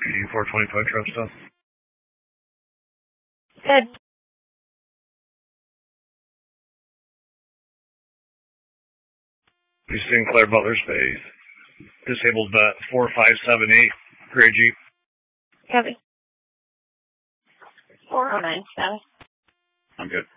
425 truck stuff. Good. Sinclair Butler Space. Disabled 4578. Gray Jeep. Copy. 409 status. I'm good.